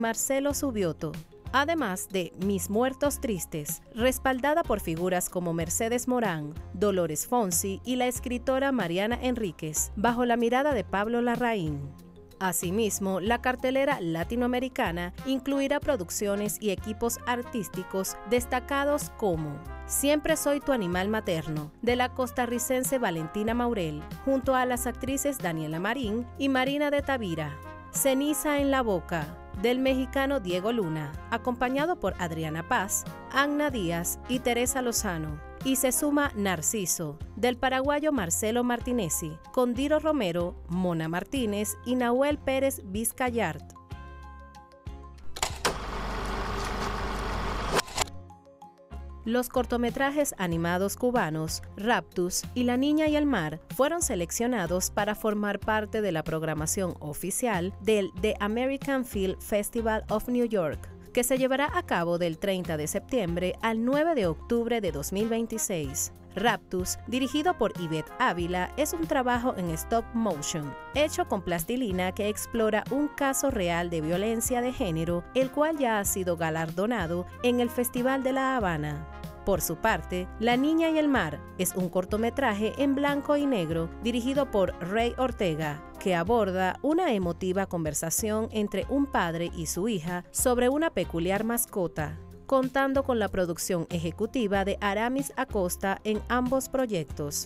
Marcelo Subioto. Además de Mis Muertos Tristes, respaldada por figuras como Mercedes Morán, Dolores Fonsi y la escritora Mariana Enríquez, bajo la mirada de Pablo Larraín. Asimismo, la cartelera latinoamericana incluirá producciones y equipos artísticos destacados como Siempre soy tu animal materno, de la costarricense Valentina Maurel, junto a las actrices Daniela Marín y Marina de Tavira. Ceniza en la boca, del mexicano Diego Luna, acompañado por Adriana Paz, Anna Díaz y Teresa Lozano. Y se suma Narciso, del paraguayo Marcelo Martinezzi, con Diro Romero, Mona Martínez y Nahuel Pérez Vizcayart. Los cortometrajes animados cubanos Raptus y La Niña y el Mar fueron seleccionados para formar parte de la programación oficial del The American Film Festival of New York, que se llevará a cabo del 30 de septiembre al 9 de octubre de 2026. Raptus, dirigido por Ivette Ávila, es un trabajo en stop motion, hecho con plastilina que explora un caso real de violencia de género, el cual ya ha sido galardonado en el Festival de La Habana. Por su parte, La Niña y el Mar es un cortometraje en blanco y negro dirigido por Ray Ortega, que aborda una emotiva conversación entre un padre y su hija sobre una peculiar mascota, contando con la producción ejecutiva de Aramis Acosta en ambos proyectos.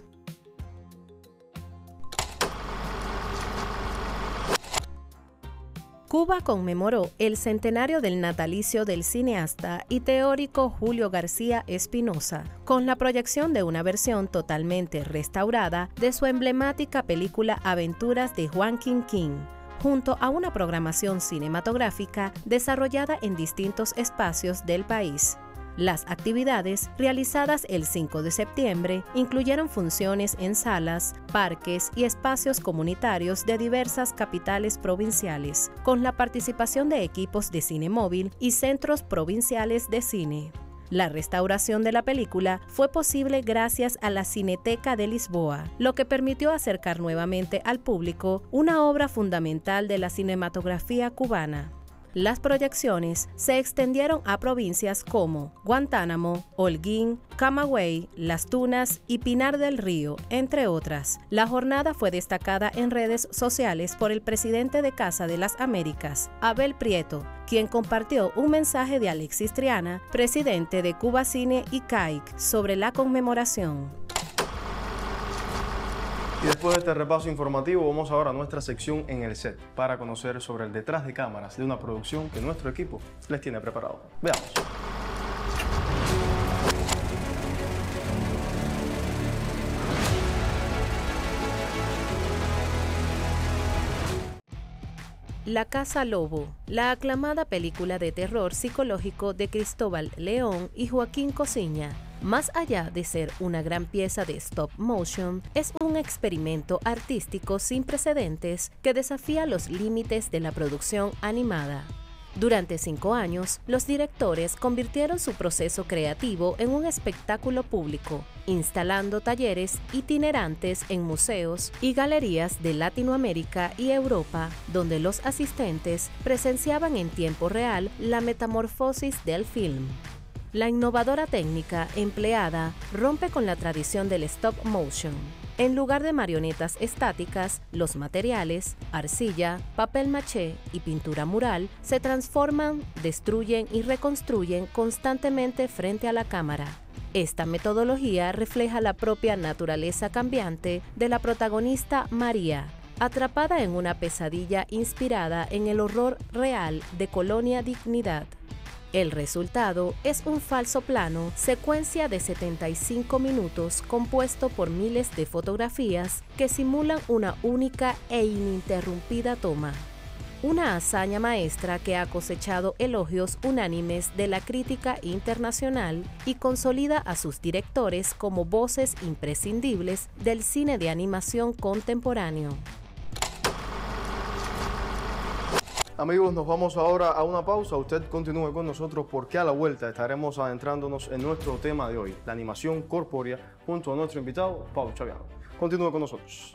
Cuba conmemoró el centenario del natalicio del cineasta y teórico Julio García Espinosa, con la proyección de una versión totalmente restaurada de su emblemática película Aventuras de Juan Quinquín, junto a una programación cinematográfica desarrollada en distintos espacios del país. Las actividades realizadas el 5 de septiembre incluyeron funciones en salas, parques y espacios comunitarios de diversas capitales provinciales, con la participación de equipos de cine móvil y centros provinciales de cine. La restauración de la película fue posible gracias a la Cineteca de Lisboa, lo que permitió acercar nuevamente al público una obra fundamental de la cinematografía cubana. Las proyecciones se extendieron a provincias como Guantánamo, Holguín, Camagüey, Las Tunas y Pinar del Río, entre otras. La jornada fue destacada en redes sociales por el presidente de Casa de las Américas, Abel Prieto, quien compartió un mensaje de Alexis Triana, presidente de Cuba Cine y CAIC, sobre la conmemoración. Y después de este repaso informativo, vamos ahora a nuestra sección en el set para conocer sobre el detrás de cámaras de una producción que nuestro equipo les tiene preparado. Veamos. La Casa Lobo, la aclamada película de terror psicológico de Cristóbal León y Joaquín Cosiña, más allá de ser una gran pieza de stop motion, es un experimento artístico sin precedentes que desafía los límites de la producción animada. Durante 5 años, los directores convirtieron su proceso creativo en un espectáculo público, instalando talleres itinerantes en museos y galerías de Latinoamérica y Europa, donde los asistentes presenciaban en tiempo real la metamorfosis del film. La innovadora técnica empleada rompe con la tradición del stop motion. En lugar de marionetas estáticas, los materiales, arcilla, papel maché y pintura mural se transforman, destruyen y reconstruyen constantemente frente a la cámara. Esta metodología refleja la propia naturaleza cambiante de la protagonista María, atrapada en una pesadilla inspirada en el horror real de Colonia Dignidad. El resultado es un falso plano, secuencia de 75 minutos compuesto por miles de fotografías que simulan una única e ininterrumpida toma. Una hazaña maestra que ha cosechado elogios unánimes de la crítica internacional y consolida a sus directores como voces imprescindibles del cine de animación contemporáneo. Amigos, nos vamos ahora a una pausa. Usted continúe con nosotros porque a la vuelta estaremos adentrándonos en nuestro tema de hoy, la animación corpórea, junto a nuestro invitado, Pablo Chaviano. Continúe con nosotros.